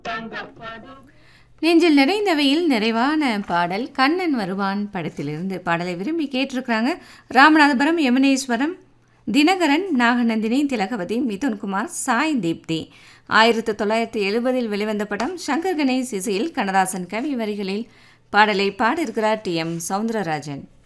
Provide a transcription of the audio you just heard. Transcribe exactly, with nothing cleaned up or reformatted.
நெஞ்சில் நிறைந்தவையில் நிறைவான பாடல் கண்ணன் வருவான் படத்திலிருந்து பாடலை விரும்பி கேட்டிருக்கிறாங்க. ராமநாதபுரம் யமுனேஸ்வரம் தினகரன், நாகநந்தினி, திலகவதி, மிதுன்குமார், சாய் தீப்தி. ஆயிரத்தி தொள்ளாயிரத்தி எழுபதில் வெளிவந்த படம். சங்கர் கணேஷ் இசையில் கண்ணதாசன் கவி வரிகளில் பாடலை பாடியிருக்கிறார் டி எம் சவுந்தரராஜன்.